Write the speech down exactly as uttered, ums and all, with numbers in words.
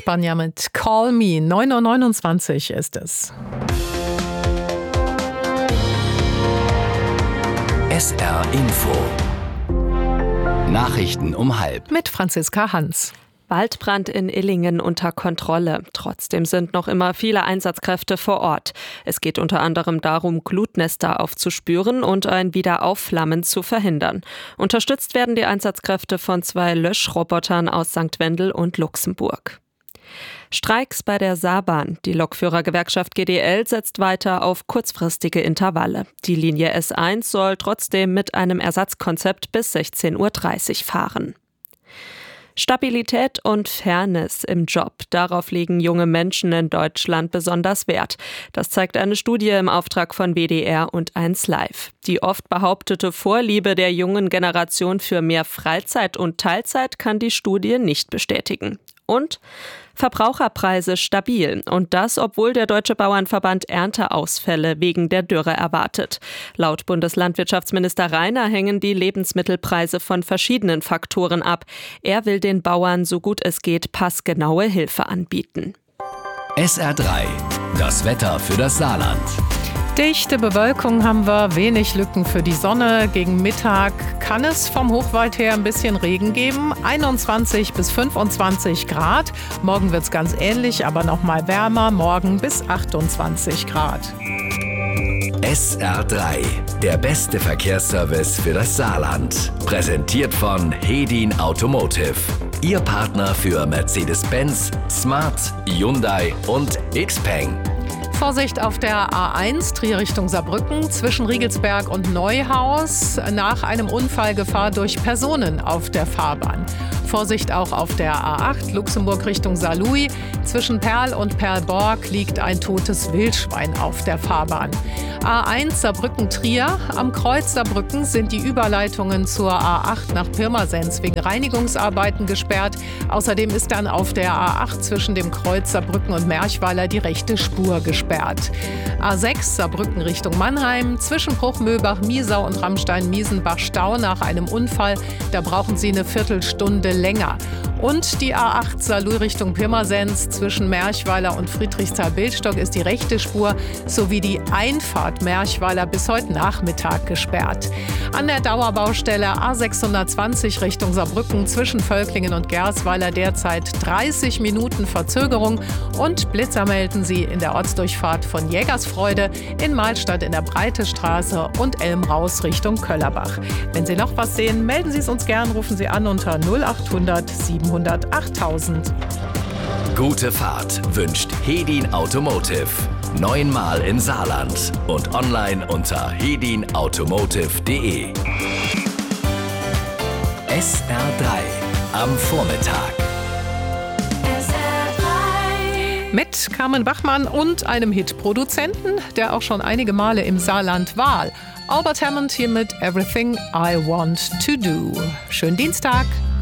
Spanier mit Call Me. neun Uhr neunundzwanzig ist es. S R Info. Nachrichten um halb. Mit Franziska Hans. Waldbrand in Illingen unter Kontrolle. Trotzdem sind noch immer viele Einsatzkräfte vor Ort. Es geht unter anderem darum, Glutnester aufzuspüren und ein Wiederaufflammen zu verhindern. Unterstützt werden die Einsatzkräfte von zwei Löschrobotern aus Sankt Wendel und Luxemburg. Streiks bei der Saarbahn. Die Lokführergewerkschaft G D L setzt weiter auf kurzfristige Intervalle. Die Linie S eins soll trotzdem mit einem Ersatzkonzept bis sechzehn Uhr dreißig fahren. Stabilität und Fairness im Job. Darauf legen junge Menschen in Deutschland besonders Wert. Das zeigt eine Studie im Auftrag von W D R und eins Live. Die oft behauptete Vorliebe der jungen Generation für mehr Freizeit und Teilzeit kann die Studie nicht bestätigen. Und Verbraucherpreise stabil. Und das, obwohl der Deutsche Bauernverband Ernteausfälle wegen der Dürre erwartet. Laut Bundeslandwirtschaftsminister Rainer hängen die Lebensmittelpreise von verschiedenen Faktoren ab. Er will den Bauern, so gut es geht, passgenaue Hilfe anbieten. S R drei. Das Wetter für das Saarland. Dichte Bewölkung haben wir, wenig Lücken für die Sonne. Gegen Mittag kann es vom Hochwald her ein bisschen Regen geben. einundzwanzig bis fünfundzwanzig Grad. Morgen wird es ganz ähnlich, aber noch mal wärmer. Morgen bis achtundzwanzig Grad. S R drei. Der beste Verkehrsservice für das Saarland. Präsentiert von Hedin Automotive. Ihr Partner für Mercedes-Benz, Smart, Hyundai und Xpeng. Vorsicht auf der A eins, Trier Richtung Saarbrücken, zwischen Riegelsberg und Neuhaus. Nach einem Unfall Gefahr durch Personen auf der Fahrbahn. Vorsicht auch auf der A acht, Luxemburg Richtung Saarlouis. Zwischen Perl und Perlborg liegt ein totes Wildschwein auf der Fahrbahn. A eins, Saarbrücken-Trier. Am Kreuz Saarbrücken sind die Überleitungen zur A acht nach Pirmasens wegen Reinigungsarbeiten gesperrt. Außerdem ist dann auf der A acht zwischen dem Kreuz Saarbrücken und Merchweiler die rechte Spur gesperrt. A sechs, Saarbrücken Richtung Mannheim. Zwischen Bruchmühlbach, Miesau und Rammstein-Miesenbach Stau nach einem Unfall. Da brauchen Sie eine Viertelstunde länger. Und die A acht Saarlouis Richtung Pirmasens zwischen Merchweiler und Friedrichsthal-Bildstock ist die rechte Spur sowie die Einfahrt Merchweiler bis heute Nachmittag gesperrt. An der Dauerbaustelle A sechshundertzwanzig Richtung Saarbrücken zwischen Völklingen und Gersweiler derzeit dreißig Minuten Verzögerung und Blitzer melden Sie in der Ortsdurchfahrt von Jägersfreude, in Mahlstadt in der Breitestraße und Elmraus Richtung Köllerbach. Wenn Sie noch was sehen, melden Sie es uns gern, rufen Sie an unter null achthundert siebenhundert achttausend. Gute Fahrt wünscht Hedin Automotive. Neunmal im Saarland und online unter hedin automotive punkt de. S R drei am Vormittag. Mit Carmen Bachmann und einem Hitproduzenten, der auch schon einige Male im Saarland war. Albert Hammond hier mit Everything I Want to Do. Schönen Dienstag.